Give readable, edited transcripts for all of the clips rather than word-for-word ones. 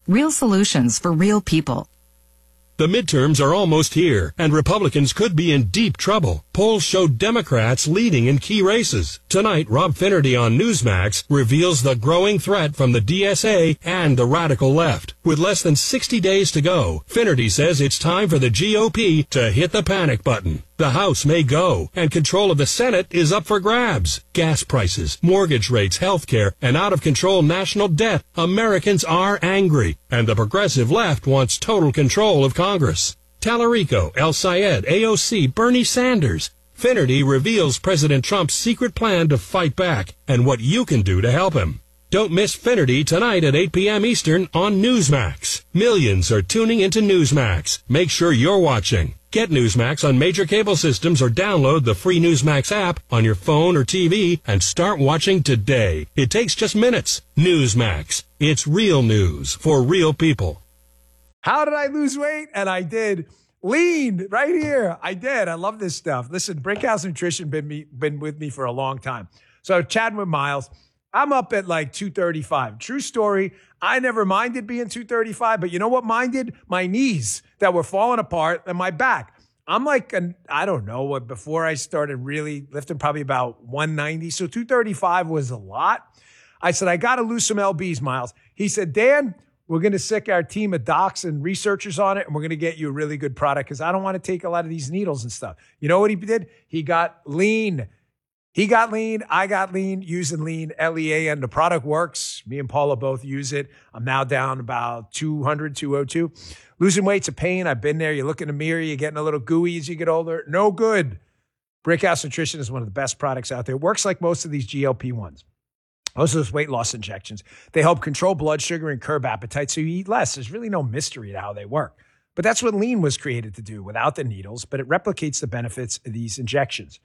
Real solutions for real people. The midterms are almost here, and Republicans could be in deep trouble. Polls show Democrats leading in key races. Tonight, Rob Finnerty on Newsmax reveals the growing threat from the DSA and the radical left. With less than 60 days to go, Finnerty says it's time for the GOP to hit the panic button. The House may go, and control of the Senate is up for grabs. Gas prices, mortgage rates, health care, and out-of-control national debt. Americans are angry, and the progressive left wants total control of Congress. Tallarico, El Sayed, AOC, Bernie Sanders. Finnerty reveals President Trump's secret plan to fight back and what you can do to help him. Don't miss Finnerty tonight at 8 p.m. Eastern on Newsmax. Millions are tuning into Newsmax. Make sure you're watching. Get Newsmax on major cable systems or download the free Newsmax app on your phone or TV and start watching today. It takes just minutes. Newsmax. It's real news for real people. How did I lose weight? And I did. Lean right here. I did. I love this stuff. Listen, Brickhouse Nutrition been with me for a long time. So chatting with Miles, I'm up at like 235. True story. I never minded being 235, but you know what minded? My knees that were falling apart and my back. I'm like, I don't know what, before I started really lifting, probably about 190. So 235 was a lot. I said, I got to lose some LBs, Miles. He said, Dan, we're going to sick our team of docs and researchers on it, and we're going to get you a really good product because I don't want to take a lot of these needles and stuff. You know what he did? He got lean. He got lean. I got lean using lean, LEAN. The product works. Me and Paula both use it. I'm now down about 200, 202. Losing weight's a pain. I've been there. You look in the mirror, you're getting a little gooey as you get older. No good. Brickhouse Nutrition is one of the best products out there. It works like most of these GLP-1s. Most of those weight loss injections. They help control blood sugar and curb appetite so you eat less. There's really no mystery to how they work. But that's what lean was created to do without the needles, but it replicates the benefits of these injections.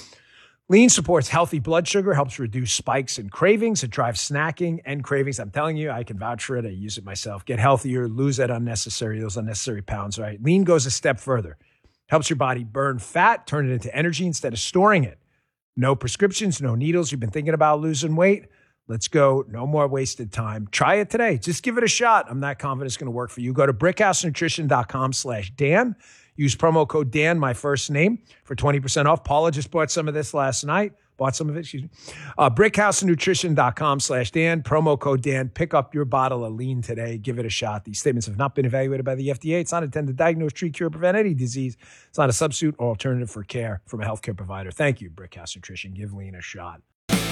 Lean supports healthy blood sugar, helps reduce spikes and cravings. It drives snacking and cravings. I'm telling you, I can vouch for it. I use it myself. Get healthier, lose those unnecessary pounds, right? Lean goes a step further. Helps your body burn fat, turn it into energy instead of storing it. No prescriptions, no needles. You've been thinking about losing weight? Let's go. No more wasted time. Try it today. Just give it a shot. I'm not confident it's going to work for you. Go to brickhousenutrition.com/Dan. Use promo code Dan, my first name, for 20% off. Paula just bought some of this last night. Brickhousenutrition.com/Dan. Promo code Dan. Pick up your bottle of lean today. Give it a shot. These statements have not been evaluated by the FDA. It's not intended to diagnose, treat, cure, prevent any disease. It's not a substitute or alternative for care from a healthcare provider. Thank you, Brickhouse Nutrition. Give lean a shot.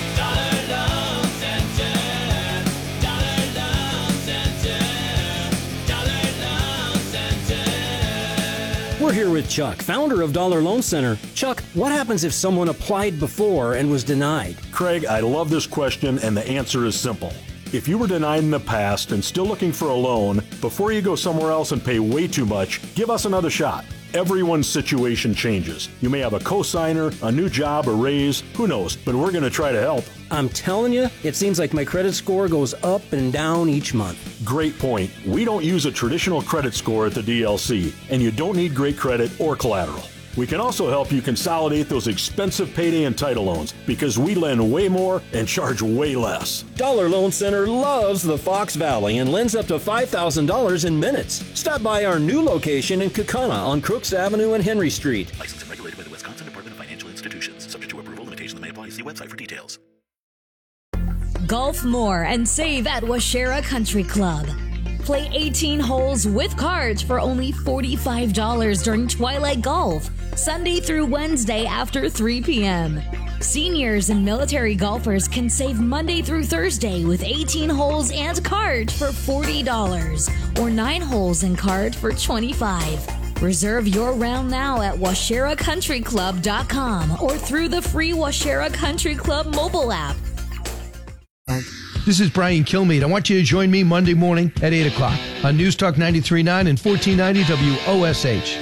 We're here with Chuck, founder of Dollar Loan Center. Chuck, what happens if someone applied before and was denied? Craig, I love this question, and the answer is simple. If you were denied in the past and still looking for a loan, before you go somewhere else and pay way too much, give us another shot. Everyone's situation changes. You may have a cosigner, a new job, a raise, who knows, but we're going to try to help. I'm telling you, it seems like my credit score goes up and down each month. Great point. We don't use a traditional credit score at the DLC, and you don't need great credit or collateral. We can also help you consolidate those expensive payday and title loans because we lend way more and charge way less. Dollar Loan Center loves the Fox Valley and lends up to $5,000 in minutes. Stop by our new location in Kaukauna on Crooks Avenue and Henry Street. Licensed and regulated by the Wisconsin Department of Financial Institutions. Subject to approval, limitations may apply. See website for details. Golf more and save at Washera Country Club. Play 18 holes with cards for only $45 during Twilight Golf, Sunday through Wednesday after 3 p.m. Seniors and military golfers can save Monday through Thursday with 18 holes and cards for $40 or 9 holes and cards for $25. Reserve your round now at WasheraCountryClub.com or through the free Washera Country Club mobile app. This is Brian Kilmeade. I want you to join me Monday morning at 8 o'clock on News Talk 93.9 and 1490 WOSH.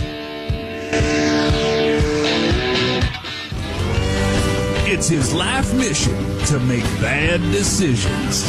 It's his life mission to make bad decisions.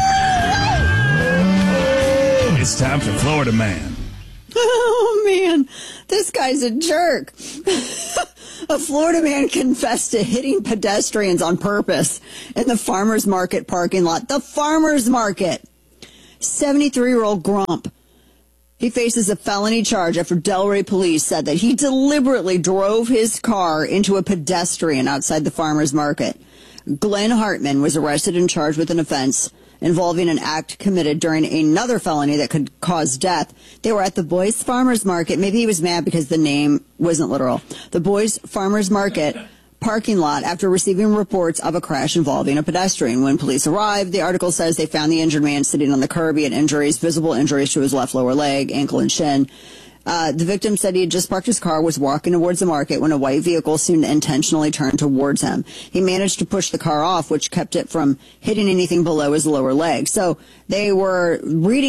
It's time for Florida Man. Oh, man, this guy's a jerk. A Florida man confessed to hitting pedestrians on purpose in the farmer's market parking lot. The farmer's market. 73-year-old Grump. He faces a felony charge after Delray police said that he deliberately drove his car into a pedestrian outside the farmer's market. Glenn Hartman was arrested and charged with an offense involving an act committed during another felony that could cause death. They were at the Boyce Farmers Market. Maybe he was mad because the name wasn't literal. The Boyce Farmers Market parking lot after receiving reports of a crash involving a pedestrian. When police arrived, the article says they found the injured man sitting on the curb. He had injuries, visible injuries to his left lower leg, ankle, and shin. The victim said he had just parked his car, was walking towards the market when a white vehicle seemed to intentionally turn towards him. He managed to push the car off, which kept it from hitting anything below his lower leg. So they were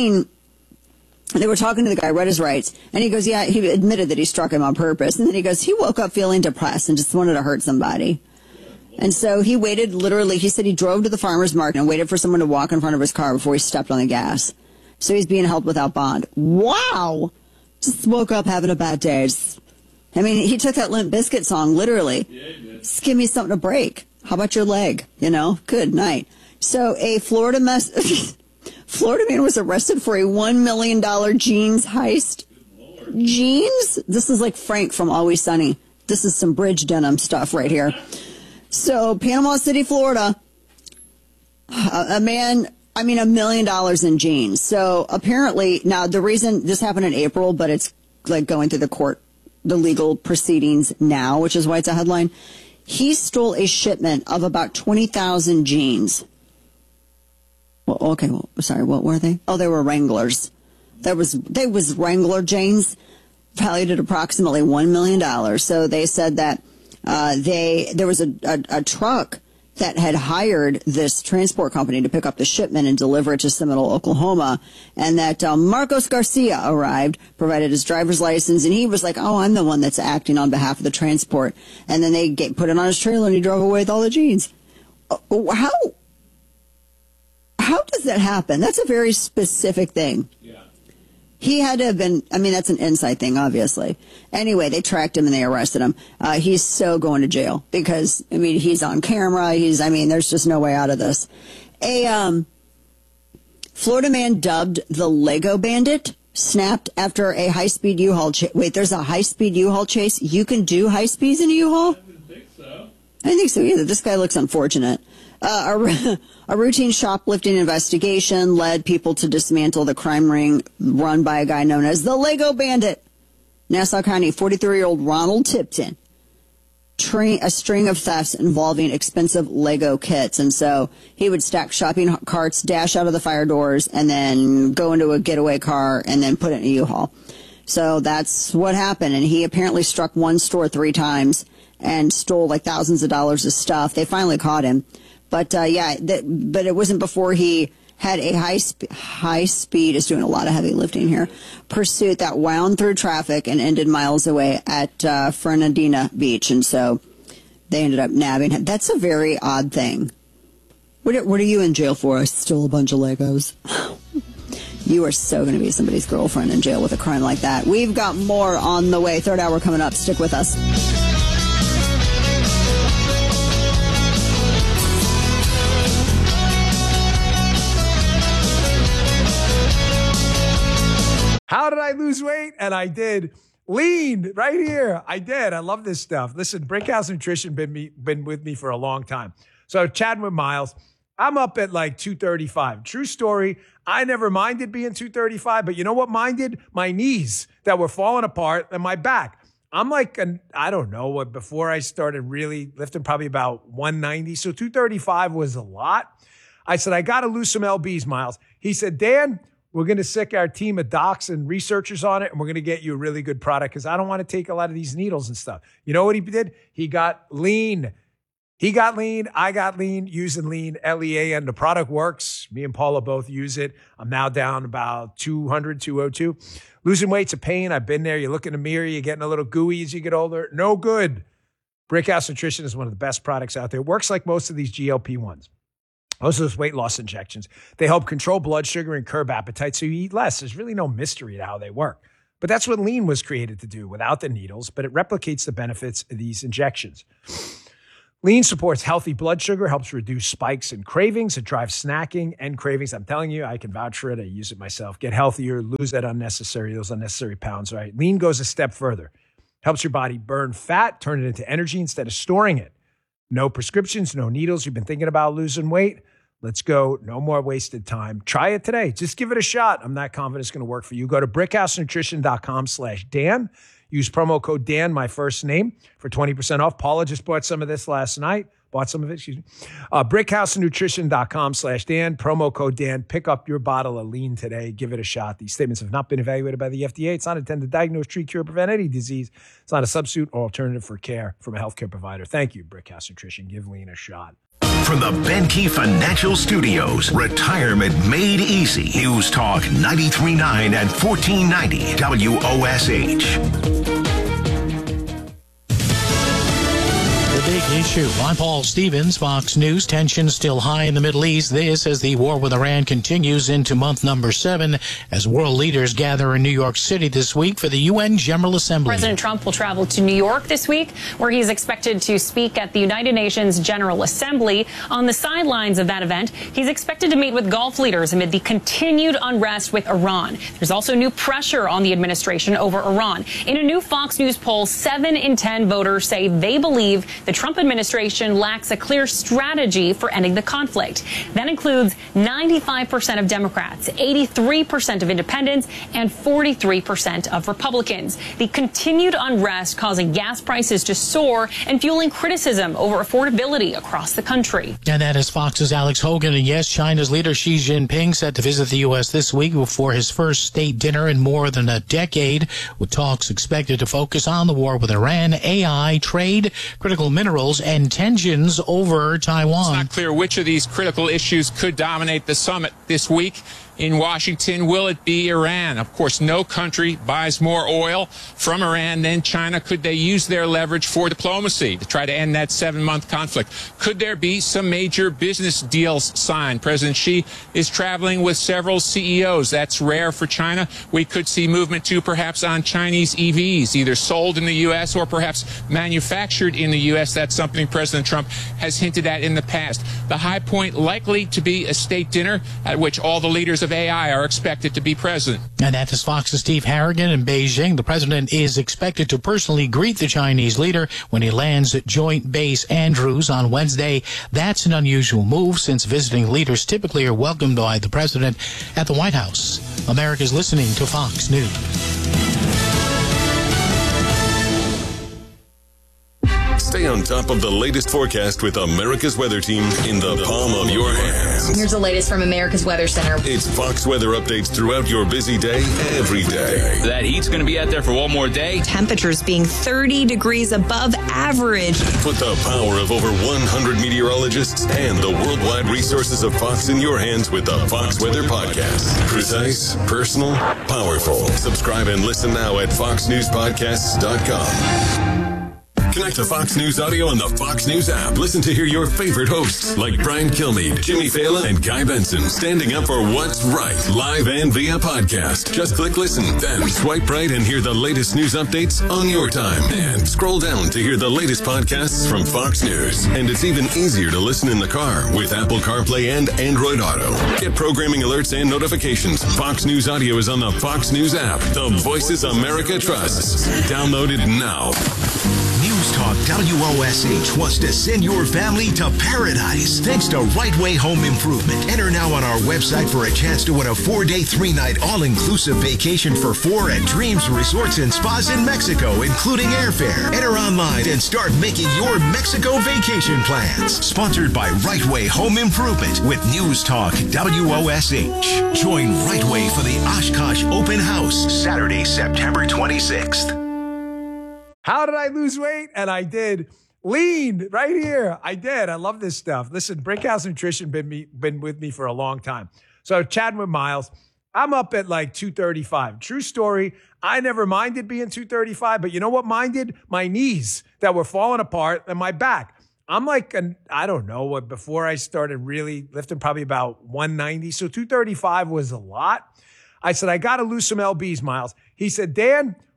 talking to the guy, read his rights, and he goes, yeah, he admitted that he struck him on purpose. And then he goes, he woke up feeling depressed and just wanted to hurt somebody. And so he waited, literally, he said he drove to the farmer's market and waited for someone to walk in front of his car before he stepped on the gas. So he's being held without bond. Wow! Just woke up having a bad day. He took that Limp Bizkit song, literally. Yeah, he did. Just give me something to break. How about your leg? Good night. So a Florida man was arrested for a $1 million jeans heist. Jeans? This is like Frank from Always Sunny. This is some bridge denim stuff right here. So Panama City, Florida, $1 million in jeans. So apparently, now the reason this happened in April, but it's like going through the legal proceedings now, which is why it's a headline. He stole a shipment of about 20,000 jeans. Well, okay. Well, sorry. What were they? Oh, they were Wranglers. They was Wrangler jeans valued at approximately $1 million. So they said that there was a truck that had hired this transport company to pick up the shipment and deliver it to Seminole, Oklahoma, and that Marcos Garcia arrived, provided his driver's license, and he was like, oh, I'm the one that's acting on behalf of the transport. And then they put it on his trailer, and he drove away with all the jeans. How does that happen? That's a very specific thing. Yeah. He had to have been, that's an inside thing, obviously. Anyway, they tracked him and they arrested him. He's so going to jail because, he's on camera. There's just no way out of this. A Florida man dubbed the Lego Bandit snapped after a high-speed U-Haul chase. Wait, there's a high-speed U-Haul chase? You can do high speeds in a U-Haul? I didn't think so. I didn't think so either. This guy looks unfortunate. A routine shoplifting investigation led people to dismantle the crime ring run by a guy known as the Lego Bandit. Nassau County 43-year-old Ronald Tipton. A string of thefts involving expensive Lego kits. And so he would stack shopping carts, dash out of the fire doors, and then go into a getaway car and then put it in a U-Haul. So that's what happened. And he apparently struck one store 3 times and stole like thousands of dollars of stuff. They finally caught him. But, but it wasn't before he had a high speed, is doing a lot of heavy lifting here, pursuit that wound through traffic and ended miles away at Fernandina Beach. And so they ended up nabbing him. That's a very odd thing. What are you in jail for? I stole a bunch of Legos. You are so going to be somebody's girlfriend in jail with a crime like that. We've got more on the way. Third hour coming up. Stick with us. How did I lose weight? And I did. Lean right here. I did. I love this stuff. Listen, Brinkhouse Nutrition been with me for a long time. So chatting with Miles, I'm up at like 235. True story. I never minded being 235, but you know what minded? My knees that were falling apart and my back. I'm like, I don't know what, before I started really lifting, probably about 190. So 235 was a lot. I said, I got to lose some LBs, Miles. He said, Dan, we're going to sick our team of docs and researchers on it, and we're going to get you a really good product because I don't want to take a lot of these needles and stuff. You know what he did? He got lean. I got lean, using lean, L-E-A-N. The product works. Me and Paula both use it. I'm now down about 200, 202. Losing weight's a pain. I've been there. You look in the mirror, you're getting a little gooey as you get older. No good. Brickhouse Nutrition is one of the best products out there. It works like most of these GLP-1s. Most of those weight loss injections. They help control blood sugar and curb appetite so you eat less. There's really no mystery to how they work. But that's what lean was created to do without the needles, but it replicates the benefits of these injections. Lean supports healthy blood sugar, helps reduce spikes and cravings. It drives snacking and cravings. I'm telling you, I can vouch for it. I use it myself. Get healthier, lose those unnecessary pounds, right? Lean goes a step further. Helps your body burn fat, turn it into energy instead of storing it. No prescriptions, no needles. You've been thinking about losing weight? Let's go. No more wasted time. Try it today. Just give it a shot. I'm not confident it's going to work for you. Go to brickhousenutrition.com/Dan. Use promo code Dan, my first name, for 20% off. Paula just bought some of this last night. brickhousenutrition.com/Dan. Promo code Dan. Pick up your bottle of Lean today. Give it a shot. These statements have not been evaluated by the FDA. It's not intended to diagnose, treat, cure, or prevent any disease. It's not a substitute or alternative for care from a healthcare provider. Thank you, Brickhouse Nutrition. Give Lean a shot. From the Benke Financial Studios, retirement made easy. News Talk 93.9 and 1490 WOSH. The big issue. I'm Paul Stevens, Fox News. Tensions still high in the Middle East. This as the war with Iran continues into month number 7 as world leaders gather in New York City this week for the UN General Assembly. President Trump will travel to New York this week, where he's expected to speak at the United Nations General Assembly. On the sidelines of that event, he's expected to meet with Gulf leaders amid the continued unrest with Iran. There's also new pressure on the administration over Iran. In a new Fox News poll, 7 in 10 voters say they believe the Trump administration lacks a clear strategy for ending the conflict. That includes 95% of Democrats, 83% of independents, and 43% of Republicans. The continued unrest causing gas prices to soar and fueling criticism over affordability across the country. And that is Fox's Alex Hogan. And yes, China's leader Xi Jinping set to visit the U.S. this week before his first state dinner in more than a decade, with talks expected to focus on the war with Iran, AI, trade, critical minerals, and tensions over Taiwan. It's not clear which of these critical issues could dominate the summit this week in Washington. Will it be Iran? Of course, no country buys more oil from Iran than China. Could they use their leverage for diplomacy to try to end that 7-month conflict? Could there be some major business deals signed? President Xi is traveling with several CEOs. That's rare for China. We could see movement too, perhaps on Chinese EVs, either sold in the U.S. or perhaps manufactured in the U.S. That's something President Trump has hinted at in the past. The high point likely to be a state dinner at which all the leaders of AI are expected to be present. And that is Fox's Steve Harrigan in Beijing. The president is expected to personally greet the Chinese leader when he lands at Joint Base Andrews on Wednesday. That's an unusual move since visiting leaders typically are welcomed by the president at the White House. America's listening to Fox News. Stay on top of the latest forecast with America's Weather Team in the palm of your hands. Here's the latest from America's Weather Center. It's Fox weather updates throughout your busy day, every day. That heat's going to be out there for one more day. Temperatures being 30 degrees above average. Put the power of over 100 meteorologists and the worldwide resources of Fox in your hands with the Fox Weather Podcast. Precise, personal, powerful. Subscribe and listen now at foxnewspodcasts.com. Connect to Fox News Audio on the Fox News app. Listen to hear your favorite hosts like Brian Kilmeade, Jimmy Fallon, and Guy Benson standing up for what's right, live and via podcast. Just click listen, then swipe right and hear the latest news updates on your time. And scroll down to hear the latest podcasts from Fox News. And it's even easier to listen in the car with Apple CarPlay and Android Auto. Get programming alerts and notifications. Fox News Audio is on the Fox News app. The voices America trusts. Download it now. News Talk WOSH wants to send your family to paradise thanks to Right Way Home Improvement. Enter now on our website for a chance to win a 4-day, 3-night all-inclusive vacation for 4 at Dreams Resorts and Spas in Mexico, including airfare. Enter online and start making your Mexico vacation plans. Sponsored by Right Way Home Improvement with News Talk WOSH. Join Right Way for the Oshkosh Open House, Saturday, September 26th. How did I lose weight? And I did. Lean right here. I did. I love this stuff. Listen, Brickhouse Nutrition been with me for a long time. So chatting with Miles, I'm up at like 235. True story. I never minded being 235, but you know what minded? My knees that were falling apart and my back. I'm like, I don't know what, before I started really lifting, probably about 190. So 235 was a lot. I said, I got to lose some LBs, Miles. He said, Dan,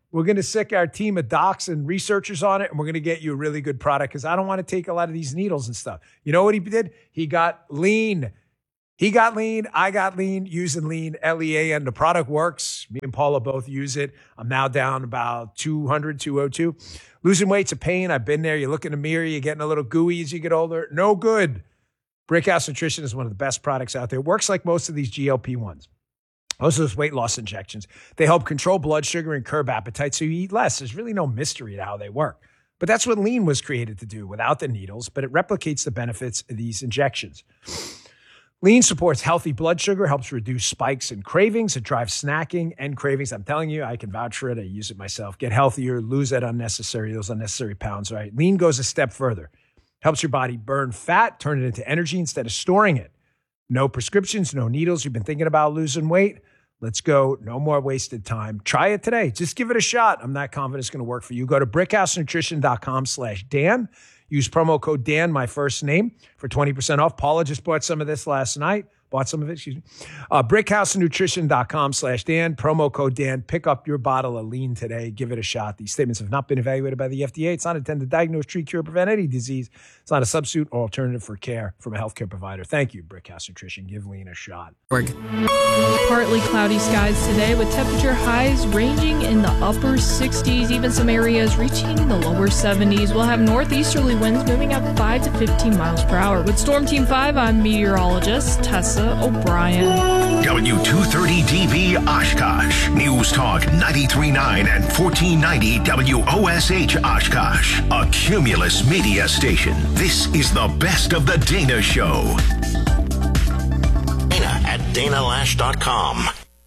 We're going to sick our team of docs and researchers on it, and we're going to get you a really good product because I don't want to take a lot of these needles and stuff. You know what he did? He got lean. He got lean. I got lean using lean, Lean. The product works. Me and Paula both use it. I'm now down about 200, 202. Losing weight's a pain. I've been there. You look in the mirror, you're getting a little gooey as you get older. No good. Brickhouse Nutrition is one of the best products out there. It works like most of these GLP-1s. Most of those weight loss injections. They help control blood sugar and curb appetite so you eat less. There's really no mystery to how they work. But that's what lean was created to do without the needles, but it replicates the benefits of these injections. Lean supports healthy blood sugar, helps reduce spikes and cravings. It drives snacking and cravings. I'm telling you, I can vouch for it. I use it myself. Get healthier, lose those unnecessary pounds, right? Lean goes a step further. Helps your body burn fat, turn it into energy instead of storing it. No prescriptions, no needles. You've been thinking about losing weight? Let's go. No more wasted time. Try it today. Just give it a shot. I'm not confident it's going to work for you. Go to brickhousenutrition.com/Dan. Use promo code Dan, my first name, for 20% off. Paula just bought some of this last night. brickhousenutrition.com/Dan. Promo code Dan. Pick up your bottle of lean today. Give it a shot. These statements have not been evaluated by the FDA. It's not intended to diagnose, treat, cure, prevent any disease. It's not a substitute or alternative for care from a healthcare provider. Thank you, Brickhouse Nutrition. Give lean a shot. Partly cloudy skies today with temperature highs ranging in the upper 60s, even some areas reaching the lower 70s. We'll have northeasterly winds moving up 5 to 15 miles per hour. With Storm Team 5, I'm meteorologist Tessa O'Brien. W230DB Oshkosh. News Talk 93.9 and 1490 WOSH Oshkosh. A Cumulus media station. This is the best of the Dana Show. Dana at DanaLash.com.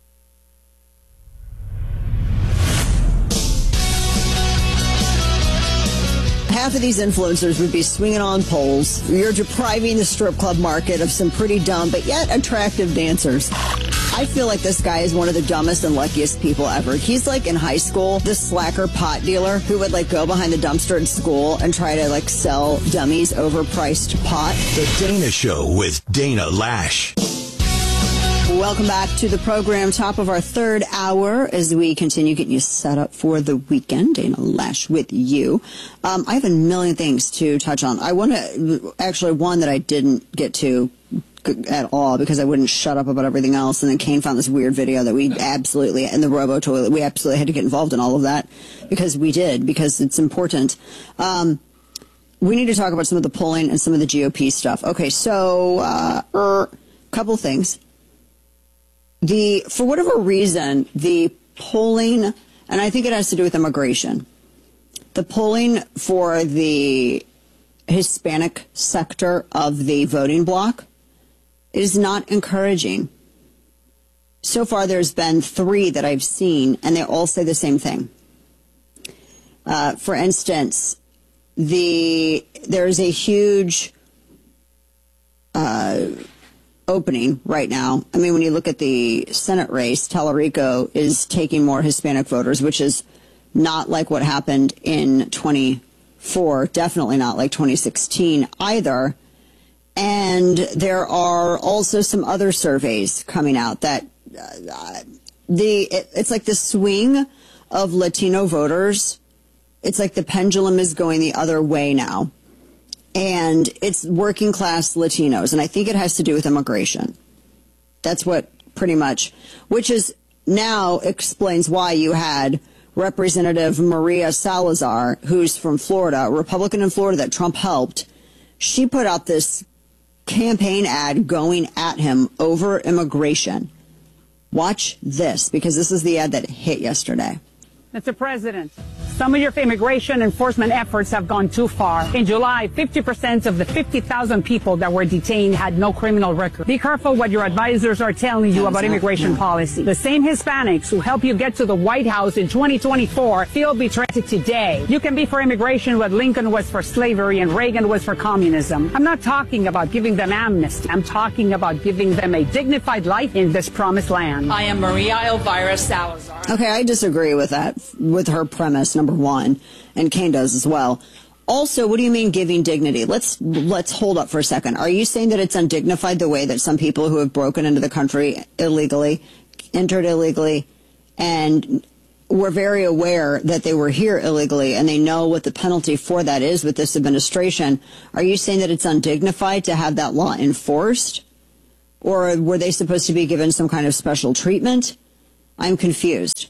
Half of these influencers would be swinging on poles. You're depriving the strip club market of some pretty dumb but yet attractive dancers. I feel like this guy is one of the dumbest and luckiest people ever. He's like in high school, this slacker pot dealer who would like go behind the dumpster in school and try to like sell dummies overpriced pot. The Dana Show with Dana Lash. Welcome back to the program, top of our third hour as we continue getting you set up for the weekend. Dana Lash with you. I have a million things to touch on. I want to, actually one that I didn't get to at all because I wouldn't shut up about everything else. And then Kane found this weird video that we absolutely, and the robo toilet, we absolutely had to get involved in all of that because it's important. We need to talk about some of the polling and some of the GOP stuff. Okay, so couple things. For whatever reason, the polling, and I think it has to do with immigration, the polling for the Hispanic sector of the voting bloc is not encouraging. So far, there's been 3 that I've seen, and they all say the same thing. For instance, there's a huge opening right now. I mean, when you look at the Senate race, Tallarico is taking more Hispanic voters, which is not like what happened in 24, definitely not like 2016 either. And there are also some other surveys coming out that it's like the swing of Latino voters. It's like the pendulum is going the other way now. And it's working class Latinos. And I think it has to do with immigration. That's what pretty much, which is now explains why you had Representative Maria Salazar, who's from Florida, a Republican in Florida that Trump helped. She put out this campaign ad going at him over immigration. Watch this, because this is the ad that hit yesterday. Mr. President, some of your immigration enforcement efforts have gone too far. In July, 50% of the 50,000 people that were detained had no criminal record. Be careful what your advisors are telling you about immigration policy. The same Hispanics who help you get to the White House in 2024 feel betrayed today. You can be for immigration what Lincoln was for slavery and Reagan was for communism. I'm not talking about giving them amnesty. I'm talking about giving them a dignified life in this promised land. I am Maria Elvira Salazar. Okay, I disagree with that, with her premise, number one, and Kane does as well. Also, what do you mean giving dignity? Let's hold up for a second. Are you saying that it's undignified the way that some people who have broken into the country illegally, entered illegally, and were very aware that they were here illegally and they know what the penalty for that is with this administration, are you saying that it's undignified to have that law enforced? Or were they supposed to be given some kind of special treatment? I'm confused.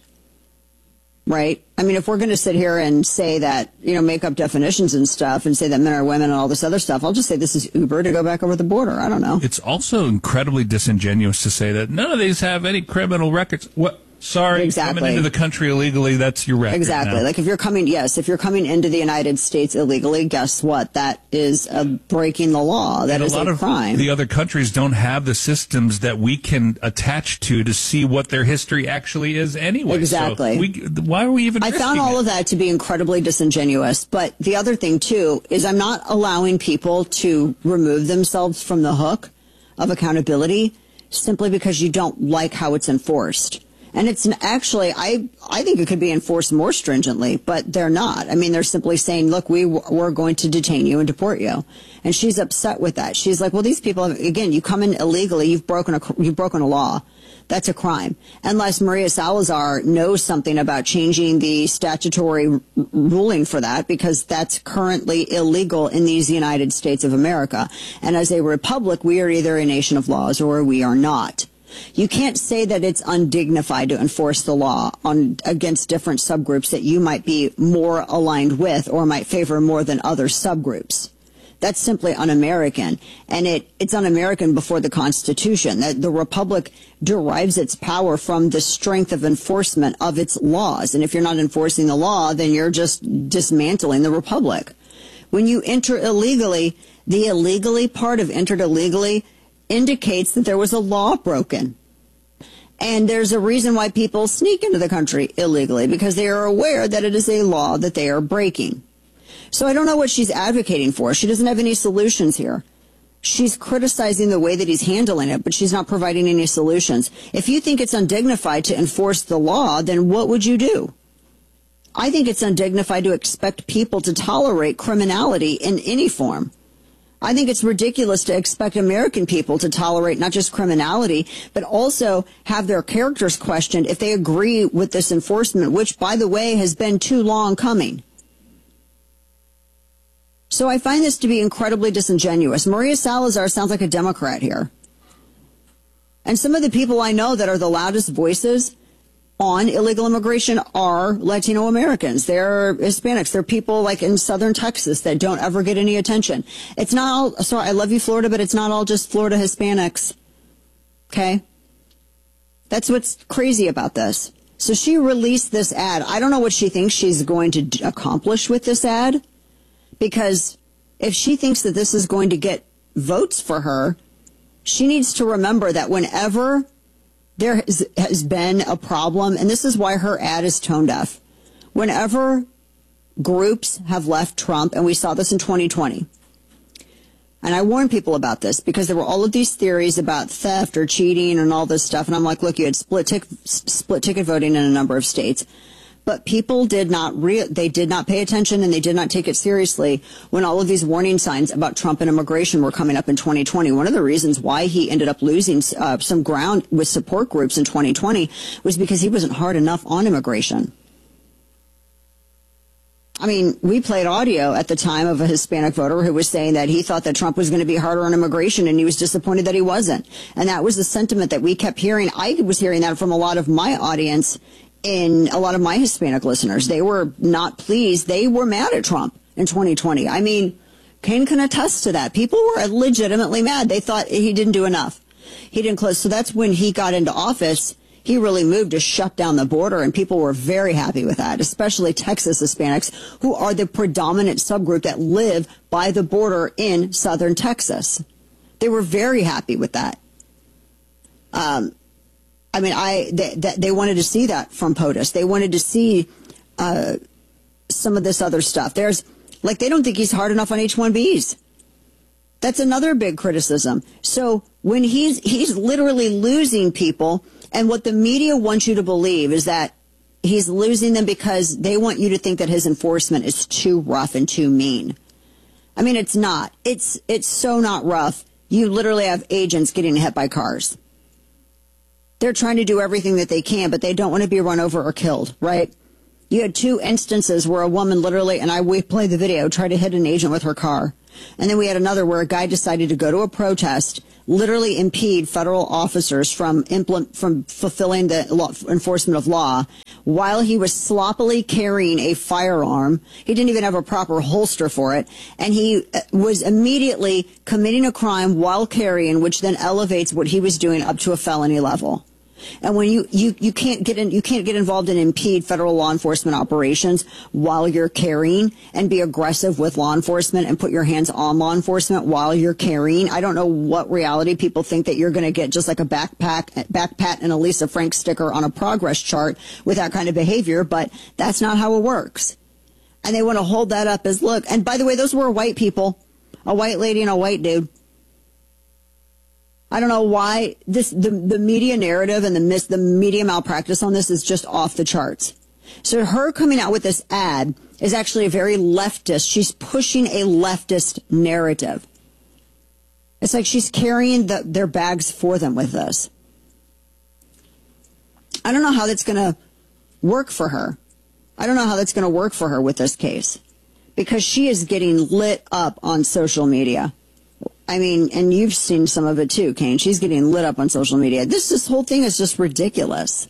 Right? I mean, if we're going to sit here and say that, make up definitions and stuff and say that men are women and all this other stuff, I'll just say this is Uber to go back over the border. I don't know. It's also incredibly disingenuous to say that none of these have any criminal records. What? Sorry, exactly. Coming into the country illegally, that's your record. Exactly. Now. Like if you're coming into the United States illegally, guess what? That is breaking the law. That is a crime. The other countries don't have the systems that we can attach to see what their history actually is anyway. Exactly. So why are we even risking found all of that to be incredibly disingenuous. But the other thing, too, is I'm not allowing people to remove themselves from the hook of accountability simply because you don't like how it's enforced. And it's actually, I think it could be enforced more stringently, but they're not. I mean, they're simply saying, look, we're going to detain you and deport you. And she's upset with that. She's like, well, these people, again, you come in illegally, you've broken a law. That's a crime. Unless Maria Salazar knows something about changing the statutory ruling for that, because that's currently illegal in these United States of America. And as a republic, we are either a nation of laws or we are not. You can't say that it's undignified to enforce the law against different subgroups that you might be more aligned with or might favor more than other subgroups. That's simply un-American. And it's un-American before the Constitution. That the Republic derives its power from the strength of enforcement of its laws. And if you're not enforcing the law, then you're just dismantling the Republic. When you enter illegally, the illegally part of entered illegally indicates that there was a law broken. And there's a reason why people sneak into the country illegally, because they are aware that it is a law that they are breaking. So I don't know what she's advocating for. She doesn't have any solutions here. She's criticizing the way that he's handling it, but she's not providing any solutions. If you think it's undignified to enforce the law, then what would you do? I think it's undignified to expect people to tolerate criminality in any form. I think it's ridiculous to expect American people to tolerate not just criminality, but also have their characters questioned if they agree with this enforcement, which, by the way, has been too long coming. So I find this to be incredibly disingenuous. Maria Salazar sounds like a Democrat here. And some of the people I know that are the loudest voices on illegal immigration are Latino Americans. They're Hispanics. They're people like in southern Texas that don't ever get any attention. It's not all, sorry, I love you, Florida, but it's not all just Florida Hispanics. Okay? That's what's crazy about this. So she released this ad. I don't know what she thinks she's going to accomplish with this ad, because if she thinks that this is going to get votes for her, she needs to remember that whenever there has been a problem, and this is why her ad is tone deaf. Whenever groups have left Trump, and we saw this in 2020, and I warned people about this because there were all of these theories about theft or cheating and all this stuff, and I'm like, look, you had split ticket voting in a number of states. But people did not pay attention, and they did not take it seriously when all of these warning signs about Trump and immigration were coming up in 2020. One of the reasons why he ended up losing some ground with support groups in 2020 was because he wasn't hard enough on immigration. I mean, we played audio at the time of a Hispanic voter who was saying that he thought that Trump was going to be harder on immigration, and he was disappointed that he wasn't. And that was the sentiment that we kept hearing. I was hearing that from a lot of my audience, in a lot of my Hispanic listeners. They were not pleased. They were mad at Trump in 2020. I mean, Kane can attest to that. People were legitimately mad. They thought he didn't do enough. He didn't close. So that's when he got into office. He really moved to shut down the border, and people were very happy with that, especially Texas Hispanics, who are the predominant subgroup that live by the border in southern Texas. They were very happy with that. I mean, they wanted to see that from POTUS. They wanted to see some of this other stuff. They don't think he's hard enough on H-1Bs. That's another big criticism. So when he's literally losing people, and what the media wants you to believe is that he's losing them because they want you to think that his enforcement is too rough and too mean. I mean, it's not. It's so not rough. You literally have agents getting hit by cars. They're trying to do everything that they can, but they don't want to be run over or killed, right? You had 2 instances where a woman literally, and we played the video, tried to hit an agent with her car. And then we had another where a guy decided to go to a protest, literally impede federal officers from fulfilling the enforcement of law while he was sloppily carrying a firearm. He didn't even have a proper holster for it. And he was immediately committing a crime while carrying, which then elevates what he was doing up to a felony level. And when you can't get involved and impede federal law enforcement operations while you're carrying and be aggressive with law enforcement and put your hands on law enforcement while you're carrying. I don't know what reality people think that you're going to get just like a backpat and a Lisa Frank sticker on a progress chart with that kind of behavior, but that's not how it works. And they want to hold that up as look. And by the way, those were white people, a white lady and a white dude. I don't know why the media narrative and the media malpractice on this is just off the charts. So her coming out with this ad is actually a very leftist. She's pushing a leftist narrative. It's like she's carrying their bags for them with this. I don't know how that's going to work for her. I don't know how that's going to work for her with this case, because she is getting lit up on social media. I mean, and you've seen some of it too, Kane. She's getting lit up on social media. This whole thing is just ridiculous.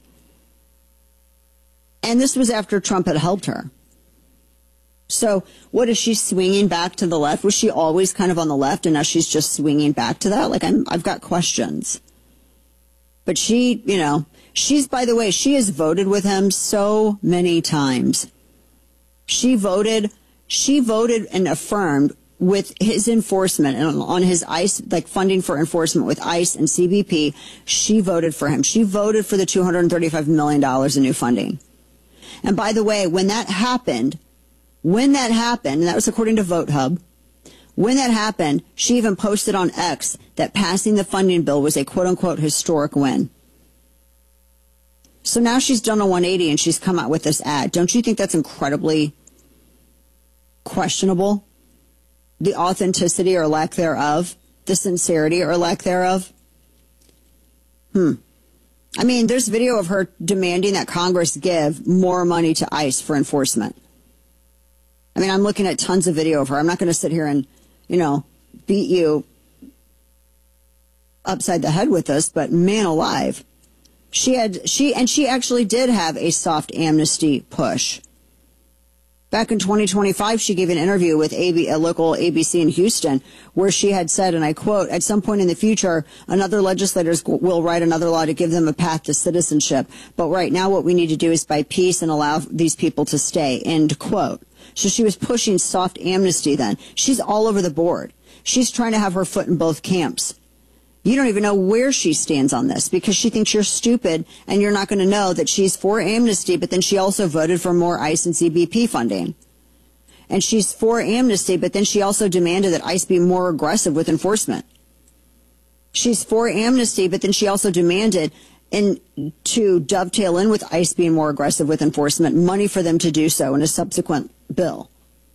And this was after Trump had helped her. So what is she swinging back to the left? Was she always kind of on the left and now she's just swinging back to that? Like, I've got questions. But she, by the way, she has voted with him so many times. She voted and affirmed with his enforcement and on his ICE, like funding for enforcement with ICE and CBP. She voted for him. She voted for the $235 million in new funding. And by the way, when that happened, and that was according to VoteHub, when that happened, she even posted on X that passing the funding bill was a quote-unquote historic win. So now she's done a 180 and she's come out with this ad. Don't you think that's incredibly questionable? The authenticity or lack thereof, the sincerity or lack thereof. I mean, there's video of her demanding that Congress give more money to ICE for enforcement. I mean, I'm looking at tons of video of her. I'm not going to sit here and, beat you upside the head with this, but man alive. She actually did have a soft amnesty push. Back in 2025, she gave an interview with a local ABC in Houston where she had said, and I quote, "At some point in the future, another legislators will write another law to give them a path to citizenship. But right now what we need to do is buy peace and allow these people to stay," end quote. So she was pushing soft amnesty then. She's all over the board. She's trying to have her foot in both camps. You don't even know where she stands on this because she thinks you're stupid and you're not going to know that she's for amnesty, but then she also voted for more ICE and CBP funding. And she's for amnesty, but then she also demanded that ICE be more aggressive with enforcement. She's for amnesty, but then she also demanded to dovetail in with ICE being more aggressive with enforcement, money for them to do so in a subsequent bill.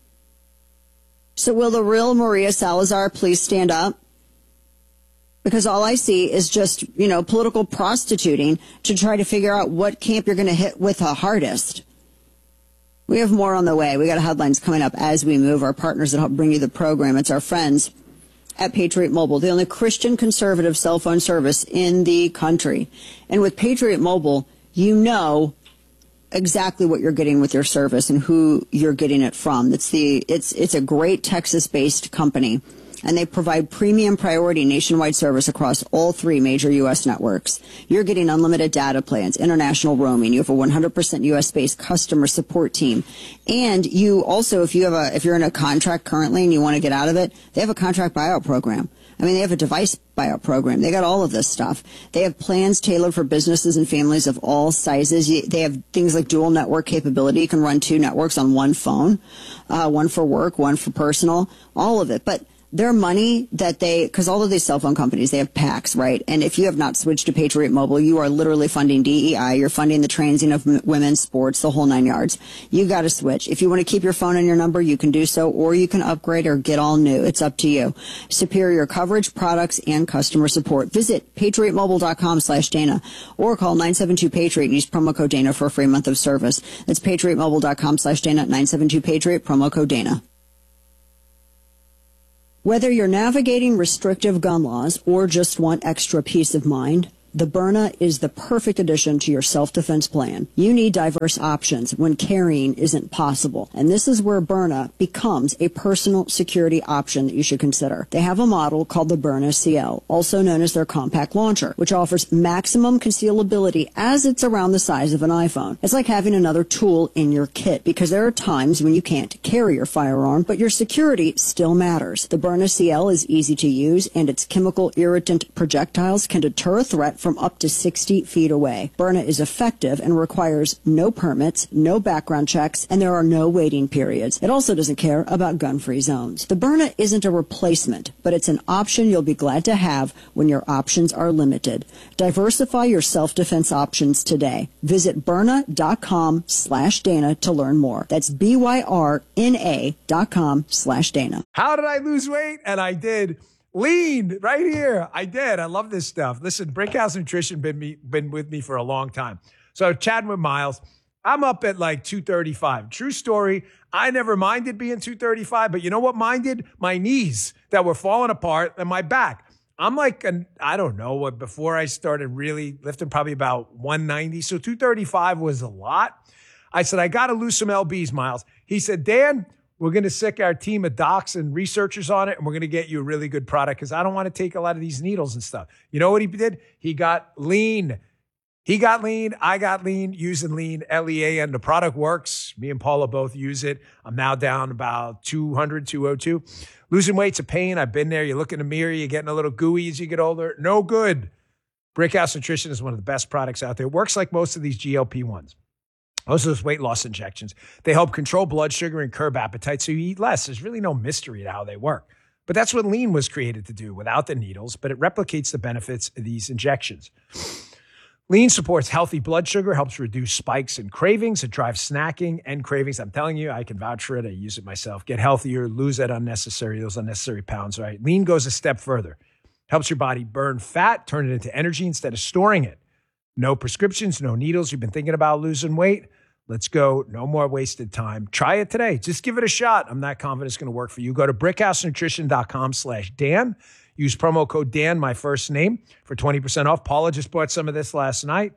So will the real Maria Salazar please stand up? Because all I see is just, political prostituting to try to figure out what camp you're going to hit with the hardest. We have more on the way. We got headlines coming up as we move. Our partners that help bring you the program. It's our friends at Patriot Mobile, the only Christian conservative cell phone service in the country. And with Patriot Mobile, you know exactly what you're getting with your service and who you're getting it from. It's a great Texas-based company. And they provide premium priority nationwide service across all 3 major U.S. networks. You're getting unlimited data plans, international roaming. You have a 100% U.S.-based customer support team. And you also, if you're in a contract currently and you want to get out of it, they have a contract buyout program. I mean, they have a device buyout program. They got all of this stuff. They have plans tailored for businesses and families of all sizes. They have things like dual network capability. You can run 2 networks on one phone, one for work, one for personal, all of it. But their money that because all of these cell phone companies, they have packs, right? And if you have not switched to Patriot Mobile, you are literally funding DEI. You're funding the transing of women's sports, the whole 9 yards. You got to switch. If you want to keep your phone and your number, you can do so, or you can upgrade or get all new. It's up to you. Superior coverage, products, and customer support. Visit patriotmobile.com/Dana or call 972-PATRIOT and use promo code Dana for a free month of service. That's patriotmobile.com/Dana, 972-PATRIOT, promo code Dana. Whether you're navigating restrictive gun laws or just want extra peace of mind, the Byrna is the perfect addition to your self-defense plan. You need diverse options when carrying isn't possible. And this is where Byrna becomes a personal security option that you should consider. They have a model called the Byrna CL, also known as their compact launcher, which offers maximum concealability as it's around the size of an iPhone. It's like having another tool in your kit, because there are times when you can't carry your firearm, but your security still matters. The Byrna CL is easy to use, and its chemical irritant projectiles can deter a threat from up to 60 feet away. Byrna is effective and requires no permits, no background checks, and there are no waiting periods. It also doesn't care about gun-free zones. The Byrna isn't a replacement, but it's an option you'll be glad to have when your options are limited. Diversify your self-defense options today. Visit Byrna.com/Dana to learn more. That's BYRNA.com/Dana. How did I lose weight? And I did. Lean right here. I did. I love this stuff. Listen, Brickhouse Nutrition been with me for a long time. So chatting with Miles, I'm up at like 235. True story. I never minded being 235, but you know what minded? My knees that were falling apart and my back. I'm like, I don't know what, before I started really lifting, probably about 190. So 235 was a lot. I said, I got to lose some LBs, Miles. He said, Dan, we're going to sick our team of docs and researchers on it, and we're going to get you a really good product because I don't want to take a lot of these needles and stuff. You know what he did? He got lean. He got lean. I got lean using lean, LEAN. The product works. Me and Paula both use it. I'm now down about 200, 202. Losing weight's a pain. I've been there. You look in the mirror, you're getting a little gooey as you get older. No good. Brickhouse Nutrition is one of the best products out there. It works like most of these GLP-1s. Most of those weight loss injections, they help control blood sugar and curb appetite so you eat less. There's really no mystery to how they work. But that's what lean was created to do without the needles, but it replicates the benefits of these injections. Lean supports healthy blood sugar, helps reduce spikes and cravings. It drives snacking and cravings. I'm telling you, I can vouch for it. I use it myself. Get healthier, lose those unnecessary pounds, right? Lean goes a step further. Helps your body burn fat, turn it into energy instead of storing it. No prescriptions, no needles. You've been thinking about losing weight? Let's go. No more wasted time. Try it today. Just give it a shot. I'm not confident it's going to work for you. Go to brickhousenutrition.com/Dan. Use promo code Dan, my first name, for 20% off. Paula just bought some of this last night.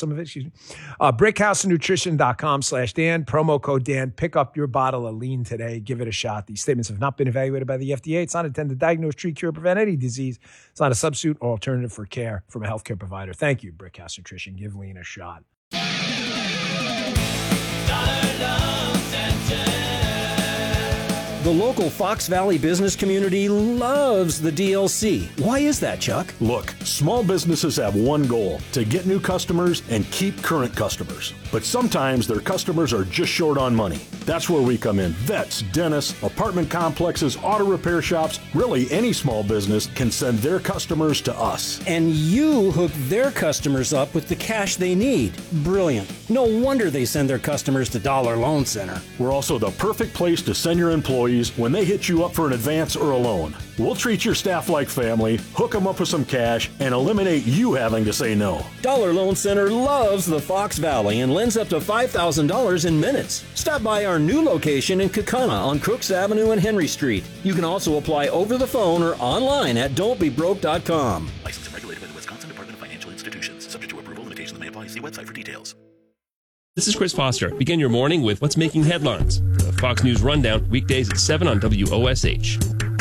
Brickhousenutrition.com/Dan. Promo code Dan. Pick up your bottle of lean today. Give it a shot. These statements have not been evaluated by the FDA. It's not intended to diagnose, treat, cure, prevent any disease. It's not a substitute or alternative for care from a healthcare provider. Thank you, Brickhouse Nutrition. Give lean a shot. The local Fox Valley business community loves the DLC. Why is that, Chuck? Look, small businesses have one goal: to get new customers and keep current customers. But sometimes their customers are just short on money. That's where we come in. Vets, dentists, apartment complexes, auto repair shops, really any small business can send their customers to us. And you hook their customers up with the cash they need. Brilliant. No wonder they send their customers to Dollar Loan Center. We're also the perfect place to send your employees when they hit you up for an advance or a loan. We'll treat your staff like family, hook them up with some cash, and eliminate you having to say no. Dollar Loan Center loves the Fox Valley and lends up to $5,000 in minutes. Stop by our new location in Kaukauna on Crooks Avenue and Henry Street. You can also apply over the phone or online at don'tbebroke.com. Licensed and regulated by the Wisconsin Department of Financial Institutions. Subject to approval, limitations may apply. See website for details. This is Chris Foster. Begin your morning with what's making headlines. The Fox News Rundown, weekdays at 7 on WOSH.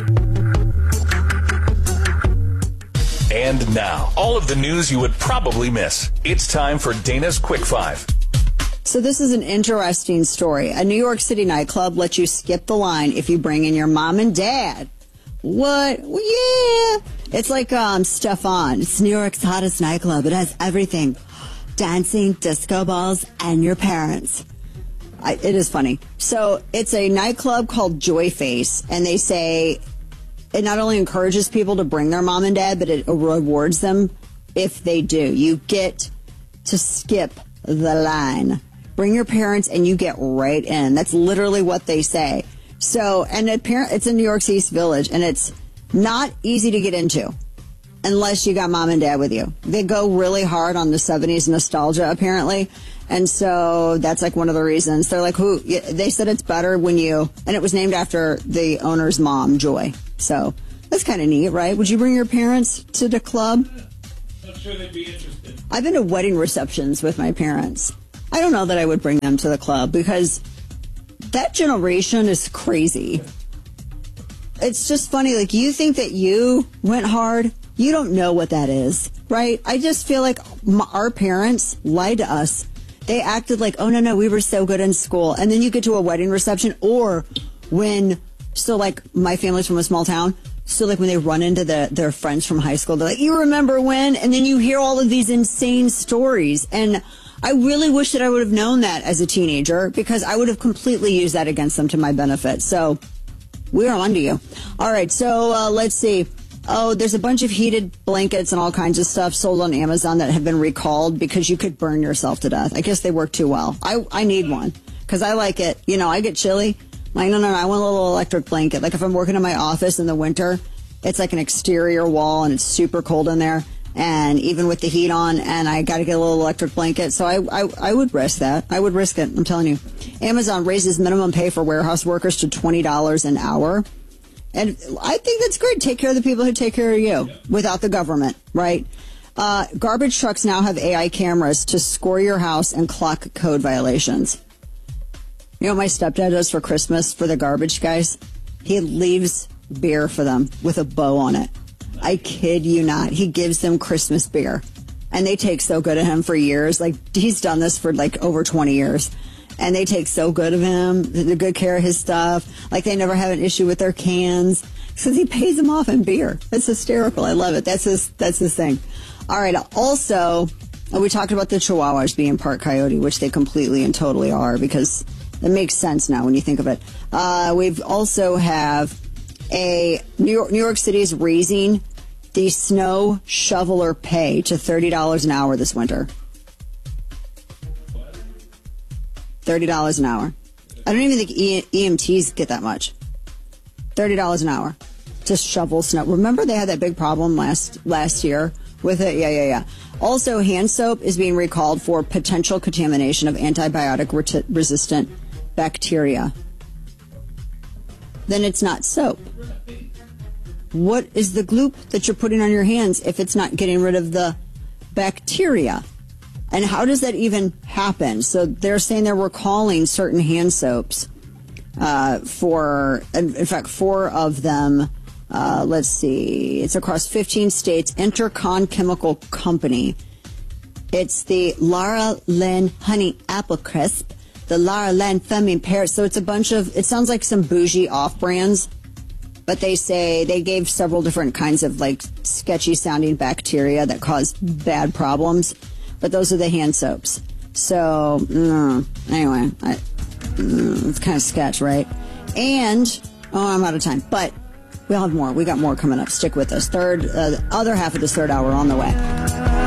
And now, all of the news you would probably miss. It's time for Dana's Quick Five. So this is an interesting story. A New York City nightclub lets you skip the line if you bring in your mom and dad. What? Well, yeah. It's like Stefan. It's New York's hottest nightclub. It has everything. Dancing, disco balls, and your parents. It is funny. So it's a nightclub called Joy Face, and they say it not only encourages people to bring their mom and dad, but it rewards them if they do. You get to skip the line. Bring your parents and you get right in. That's literally what they say. So, and it's in New York's East Village, and it's not easy to get into unless you got mom and dad with you. They go really hard on the 70s nostalgia, apparently. And so that's like one of the reasons. They're like, they said it's better when and it was named after the owner's mom, Joy. So that's kind of neat, right? Would you bring your parents to the club? Not sure they'd be interested. I've been to wedding receptions with my parents. I don't know that I would bring them to the club because that generation is crazy. It's just funny. Like, you think that you went hard. You don't know what that is, right? I just feel like our parents lied to us. They acted like, oh, no, we were so good in school. And then you get to a wedding reception or like my family's from a small town. So like when they run into their friends from high school, they're like, you remember when? And then you hear all of these insane stories. And I really wish that I would have known that as a teenager because I would have completely used that against them to my benefit. So we're on to you. All right. So let's see. Oh, there's a bunch of heated blankets and all kinds of stuff sold on Amazon that have been recalled because you could burn yourself to death. I guess they work too well. I need one because I like it. You know, I get chilly. Like, no, I want a little electric blanket. Like if I'm working in my office in the winter, it's like an exterior wall and it's super cold in there. And even with the heat on, and I got to get a little electric blanket. So I would risk that. I would risk it. I'm telling you. Amazon raises minimum pay for warehouse workers to $20 an hour. And I think that's great. Take care of the people who take care of you without the government, right? Garbage trucks now have AI cameras to score your house and clock code violations. You know what my stepdad does for Christmas for the garbage guys? He leaves beer for them with a bow on it. I kid you not. He gives them Christmas beer. And they take so good of him for years. Like, he's done this for like over 20 years. And they take so good of him, the good care of his stuff. Like, they never have an issue with their cans because he pays them off in beer. It's hysterical. I love it. That's his thing. All right. Also, we talked about the Chihuahuas being part coyote, which they completely and totally are because it makes sense now when you think of it. We've also have New York City is raising the snow shoveler pay to $30 an hour this winter. $30 an hour. I don't even think EMTs get that much. $30 an hour to shovel snow. Remember they had that big problem last year with it? Yeah. Also, hand soap is being recalled for potential contamination of antibiotic-resistant bacteria. Then it's not soap. What is the gloop that you're putting on your hands if it's not getting rid of the bacteria? And how does that even happen? So they're saying they're recalling certain hand soaps in fact, 4 of them. Let's see. It's across 15 states. Intercon Chemical Company. It's the Lara Lynn Honey Apple Crisp, the Lara Lynn Femme Pear. So it's a bunch of, it sounds like some bougie off-brands, but they say they gave several different kinds of like sketchy sounding bacteria that cause bad problems. But those are the hand soaps. So, anyway, it's kind of sketch, right? And, I'm out of time. But we'll have more. We got more coming up. Stick with us. The other half of this third hour on the way.